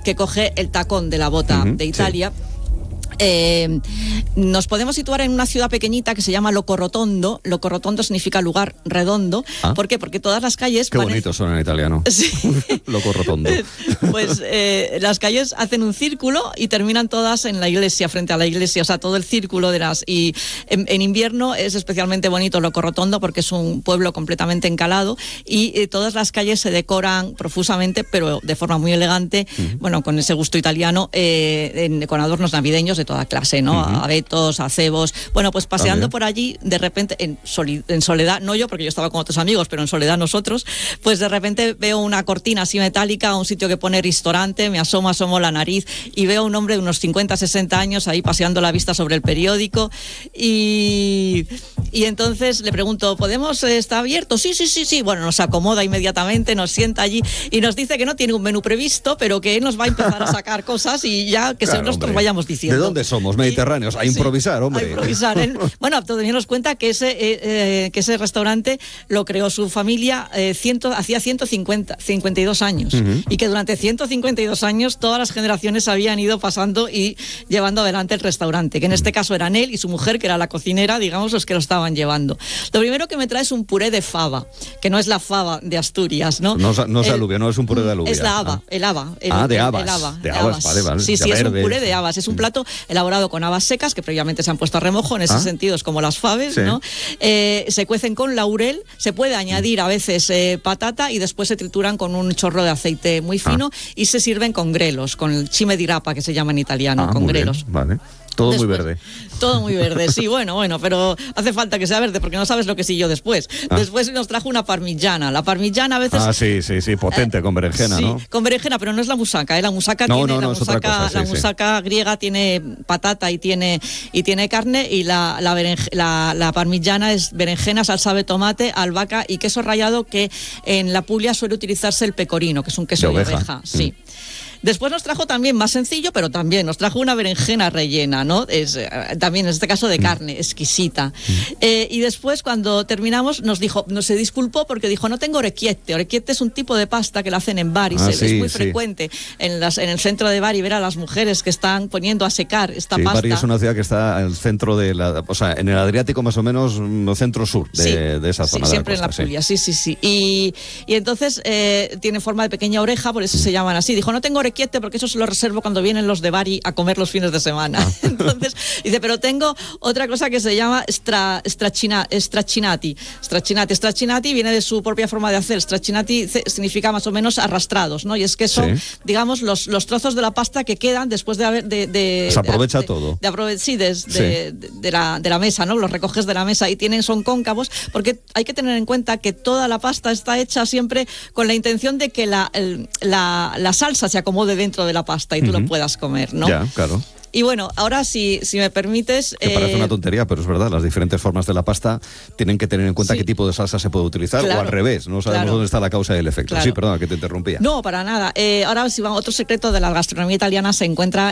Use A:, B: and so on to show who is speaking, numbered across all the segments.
A: que coge el tacón de la bota de Italia. Nos podemos situar en una ciudad pequeñita que se llama Locorotondo. Locorotondo significa lugar redondo. ¿Por qué? Porque todas las calles...
B: Qué bonito suena en italiano.
A: Sí.
B: Locorotondo.
A: Pues las calles hacen un círculo y terminan todas en la iglesia, frente a la iglesia. O sea, todo el círculo de las... Y en invierno es especialmente bonito Locorotondo porque es un pueblo completamente encalado y todas las calles se decoran profusamente, pero de forma muy elegante, bueno, con ese gusto italiano, con adornos navideños de toda clase, ¿no? Abetos, acebos. Bueno, pues paseando por allí, de repente, en soledad, no yo, porque yo estaba con otros amigos, pero en soledad nosotros, pues de repente veo una cortina así metálica, un sitio que pone restaurante, me asomo la nariz y veo un hombre de unos 50, 60 años ahí paseando la vista sobre el periódico y entonces le pregunto, ¿está abierto? Sí. Bueno, nos acomoda inmediatamente, nos sienta allí y nos dice que no tiene un menú previsto, pero que él nos va a empezar a sacar cosas y ya que nosotros vayamos diciendo.
B: ¿De dónde somos? Mediterráneos. A improvisar, hombre.
A: A improvisar. Bueno, todavía nos cuenta que ese restaurante lo creó su familia hacía 152 años y que durante 152 años todas las generaciones habían ido pasando y llevando adelante el restaurante, que en este caso eran él y su mujer, que era la cocinera, digamos, los que lo estaban llevando. Lo primero que me trae es un puré de fava, que no es la fava de Asturias, ¿no?
B: No es alubia, no es un puré de alubia.
A: Es la haba, el haba.
B: De habas. De habas, vale.
A: Sí, es un puré de habas. Es un plato elaborado con habas secas, que previamente se han puesto a remojo, en ese sentido es como las faves, ¿no? Se cuecen con laurel, se puede añadir a veces patata y después se trituran con un chorro de aceite muy fino y se sirven con grelos, con el cime di rapa, que se llama en italiano, con grelos.
B: Bien, vale. Todo muy verde.
A: Todo muy verde, sí, bueno, pero hace falta que sea verde porque no sabes lo que siguió después. Después nos trajo una parmigiana. La parmigiana a veces...
B: Sí, potente, con berenjena, ¿no?
A: Sí, con berenjena, pero no es la musaca, La musaca la musaca griega tiene patata y tiene carne y la parmigiana es berenjena, salsa de tomate, albahaca y queso rallado, que en la Puglia suele utilizarse el pecorino, que es un queso de oveja. Sí. Después nos trajo también, más sencillo, pero también nos trajo una berenjena rellena, ¿no? También en este caso de carne, exquisita. Y después, cuando terminamos, se disculpó porque dijo, no tengo orecchiette. Orecchiette es un tipo de pasta que la hacen en Bari. Es muy frecuente en el centro de Bari ver a las mujeres que están poniendo a secar esta pasta.
B: Bari es una ciudad que está en el centro en el Adriático más o menos, centro-sur de esa zona.
A: Sí, siempre en la Puglia, sí. Y entonces tiene forma de pequeña oreja, por eso se llaman así. Dijo, no tengo orecchiette porque eso se lo reservo cuando vienen los de Bari a comer los fines de semana. Entonces dice, pero tengo otra cosa que se llama straccinati. Straccinati viene de su propia forma de hacer. Straccinati significa más o menos arrastrados, ¿no? Y es que son, digamos, los trozos de la pasta que quedan después de haber...
B: Se aprovecha todo.
A: De la mesa, ¿no? Los recoges de la mesa y son cóncavos, porque hay que tener en cuenta que toda la pasta está hecha siempre con la intención de que la salsa se acomode dentro de la pasta y tú lo puedas comer, ¿no?
B: Ya, claro.
A: Y bueno, ahora si me permites...
B: Que parece una tontería, pero es verdad, las diferentes formas de la pasta tienen que tener en cuenta qué tipo de salsa se puede utilizar, o al revés, no sabemos dónde está la causa y el efecto. Sí, perdona, que te interrumpía.
A: No, para nada. Ahora otro secreto de la gastronomía italiana se encuentra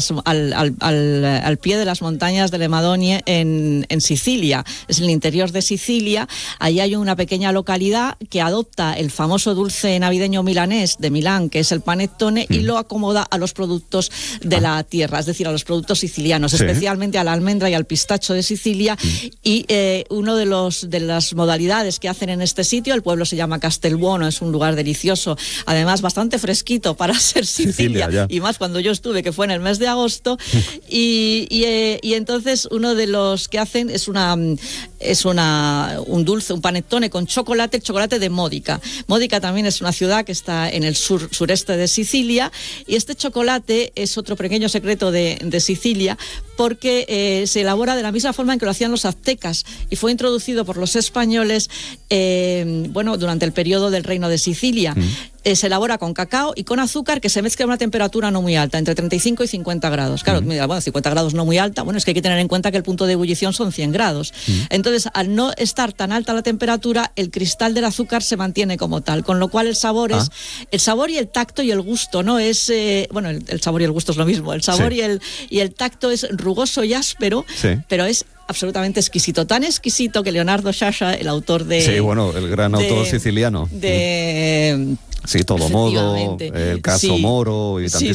A: al pie de las montañas de Le Madonie en Sicilia. Es el interior de Sicilia. Allí hay una pequeña localidad que adopta el famoso dulce navideño milanés de Milán, que es el panettone, y lo acomoda a los productos de la tierra, es decir, a los productos sicilianos, especialmente a la almendra y al pistacho de Sicilia. Y uno de las modalidades que hacen en este sitio, el pueblo se llama Castelbuono, es un lugar delicioso, además bastante fresquito para ser Sicilia y más cuando yo estuve, que fue en el mes de agosto. y entonces uno de los que hacen es un dulce, un panettone con chocolate, el chocolate de Modica. Modica también es una ciudad que está en el sureste de Sicilia, y este chocolate es otro pequeño secreto de Sicilia, porque se elabora de la misma forma en que lo hacían los aztecas y fue introducido por los españoles durante el periodo del Reino de Sicilia. Se elabora con cacao y con azúcar, que se mezcla a una temperatura no muy alta, entre 35 y 50 grados. Claro, 50 grados no muy alta, es que hay que tener en cuenta que el punto de ebullición son 100 grados. Entonces, al no estar tan alta la temperatura, el cristal del azúcar se mantiene como tal, con lo cual el sabor y el tacto y el gusto, ¿no? El sabor y el gusto es lo mismo. El sabor y el tacto es rugoso y áspero, pero es absolutamente exquisito. Tan exquisito que Leonardo Sciascia, el autor de...
B: Sí, el gran autor siciliano.
A: Sí,
B: Todo modo, el caso Moro y tantísimas